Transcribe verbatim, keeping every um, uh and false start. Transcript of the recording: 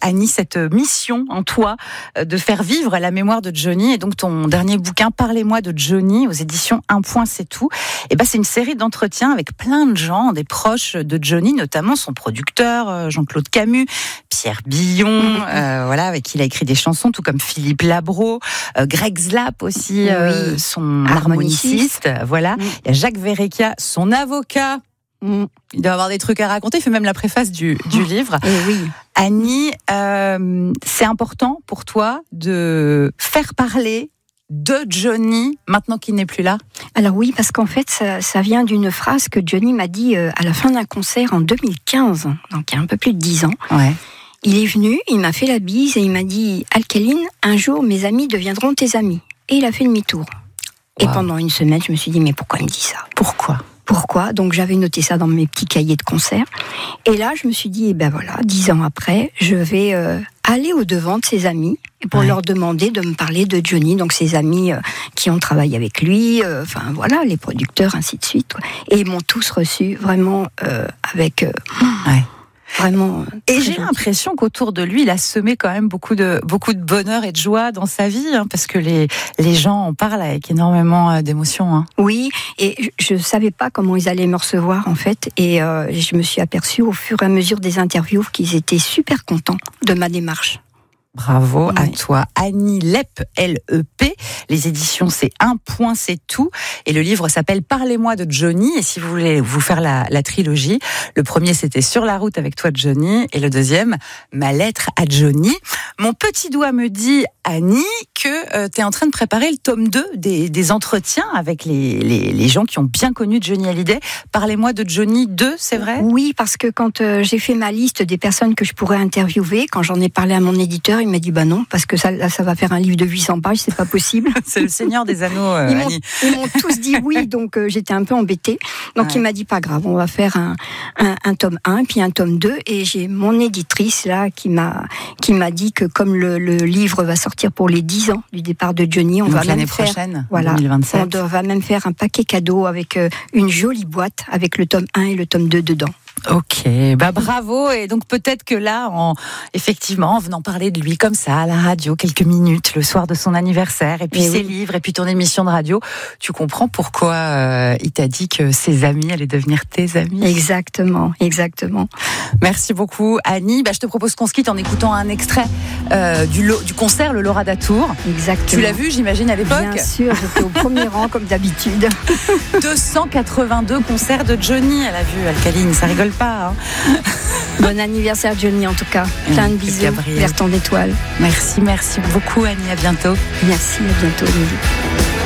Annie, cette mission en toi euh, de faire vivre la mémoire de Johnny. Et donc ton dernier bouquin, Parlez-moi de Johnny, aux éditions Un Point C'est Tout. Et ben c'est une série d'entretiens avec plein de gens, des proches de Johnny, notamment son producteur euh, Jean-Claude Camus, Pierre Billon, mmh. euh, voilà, avec qui il a écrit des chansons, tout comme Philippe Labro, euh, Greg Zlap aussi, euh, oui. son harmoniciste. Voilà. Mmh. Il y a Jacques Verrecchia, son avocat. Mmh. Il doit avoir des trucs à raconter. Il fait même la préface du, du livre. Et oui. Annie, euh, c'est important pour toi de faire parler de Johnny maintenant qu'il n'est plus là? Alors oui, parce qu'en fait, ça, ça vient d'une phrase que Johnny m'a dit euh, à la fin d'un concert en deux mille quinze, donc il y a un peu plus de dix ans. Ouais. Il est venu, il m'a fait la bise et il m'a dit « Alcaline, un jour mes amis deviendront tes amis ». Et il a fait demi-tour. Wow. Et pendant une semaine, je me suis dit « Mais pourquoi il me dit ça ? Pourquoi ?» Pourquoi ? Donc j'avais noté ça dans mes petits cahiers de concert. Et là, je me suis dit, eh ben voilà, dix ans après, je vais euh, aller au-devant de ses amis pour ouais. leur demander de me parler de Johnny, donc ses amis euh, qui ont travaillé avec lui, euh, enfin voilà, les producteurs, ainsi de suite. Et ils m'ont tous reçu vraiment euh, avec... Euh, ouais. Vraiment. Et j'ai gentil. l'impression qu'autour de lui, il a semé quand même beaucoup de beaucoup de bonheur et de joie dans sa vie, hein, parce que les les gens en parlent avec énormément d'émotions. Hein. Oui, et je, je savais pas comment ils allaient me recevoir en fait, et euh, je me suis aperçue au fur et à mesure des interviews qu'ils étaient super contents de ma démarche. Bravo ouais. à toi, Annie Lep, L E P. Les éditions, c'est Un Point C'est Tout. Et le livre s'appelle Parlez-moi de Johnny. Et si vous voulez vous faire la, la trilogie, le premier, c'était Sur la route avec toi, Johnny. Et le deuxième, Ma lettre à Johnny. Mon petit doigt me dit, Annie, que euh, tu es en train de préparer le tome deux des, des entretiens avec les, les, les gens qui ont bien connu Johnny Hallyday. Parlez-moi de Johnny deux, c'est vrai ? Oui, parce que quand euh, j'ai fait ma liste des personnes que je pourrais interviewer, quand j'en ai parlé à mon éditeur, il m'a dit bah non, parce que ça, là, ça va faire un livre de huit cents pages, c'est pas possible. C'est le Seigneur des Anneaux, euh, ils, m'ont, Annie. ils m'ont tous dit oui, donc euh, j'étais un peu embêtée. Donc ouais. il m'a dit pas grave, on va faire un, un, un tome un, puis un tome deux, et j'ai mon éditrice là qui m'a, qui m'a dit que comme le, le livre va sortir pour les dix ans du départ de Johnny, on donc va l'année même faire, prochaine, voilà, deux mille vingt-sept. On va même faire un paquet cadeau avec euh, une jolie boîte avec le tome un et le tome deux dedans. Ok, bah bravo. Et donc peut-être que là, en, effectivement, en venant parler de lui comme ça à la radio, quelques minutes le soir de son anniversaire, et puis et ses oui. livres, et puis ton émission de radio, tu comprends pourquoi euh, il t'a dit que ses amis allaient devenir tes amis. Exactement, exactement. Merci beaucoup, Annie. Bah, je te propose qu'on se quitte en écoutant un extrait euh, du, lo- du concert Le Laura d'Atour. Exactement. Tu l'as vu, j'imagine, à l'époque ? Bien sûr, j'étais au premier rang comme d'habitude. deux cent quatre-vingt-deux concerts de Johnny, elle a vu, Alcaline, ça rigole pas. Hein. Bon anniversaire Johnny en tout cas. Plein de bisous vers ton étoile. Merci, merci beaucoup Annie, à bientôt. Merci, à bientôt Lily.